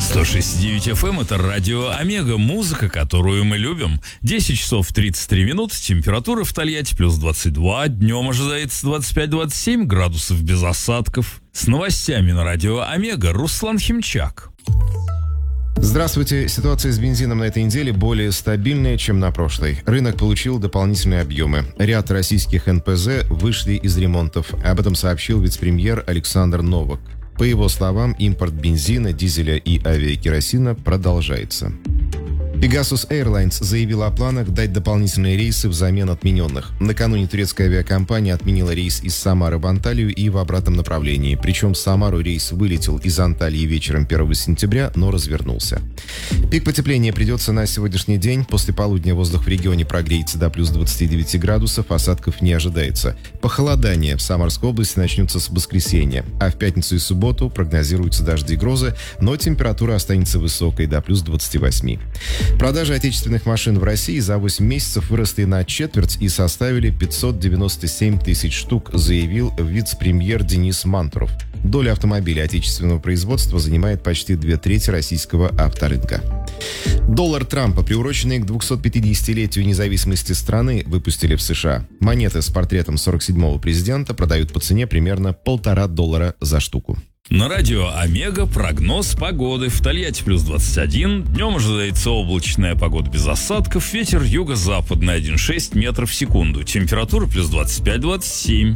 106.9 FM — это радио Омега, музыка, которую мы любим. 10 часов 33 минуты, температура в Тольятти плюс 22, днем ожидается 25-27 градусов без осадков. С новостями на радио Омега Руслан Химчак. Здравствуйте. Ситуация с бензином на этой неделе более стабильная, чем на прошлой. Рынок получил дополнительные объемы. Ряд российских НПЗ вышли из ремонтов. Об этом сообщил вице-премьер Александр Новак. По его словам, импорт бензина, дизеля и авиакеросина продолжается. Pegasus Airlines заявила о планах дать дополнительные рейсы взамен отмененных. Накануне турецкая авиакомпания отменила рейс из Самары в Анталию и в обратном направлении. Причем в Самару рейс вылетел из Анталии вечером 1 сентября, но развернулся. Пик потепления придется на сегодняшний день. После полудня воздух в регионе прогреется до плюс 29 градусов, осадков не ожидается. Похолодание в Самарской области начнется с воскресенья, а в пятницу и субботу прогнозируются дожди и грозы, но температура останется высокой до плюс 28. Продажи отечественных машин в России за 8 месяцев выросли на четверть и составили 597 тысяч штук, заявил вице-премьер Денис Мантуров. Доля автомобилей отечественного производства занимает почти 2/3 российского авторынка. Доллар Трампа, приуроченный к 250-летию независимости страны, выпустили в США. Монеты с портретом 47-го президента продают по цене примерно $1,5 за штуку. На радио Омега прогноз погоды. В Тольятти плюс 21, днем ожидается облачная погода без осадков, ветер юго-западный 1,6 метров в секунду, температура плюс 25-27.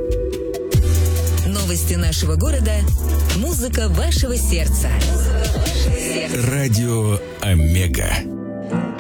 Новости нашего города, музыка вашего сердца. Радио Омега.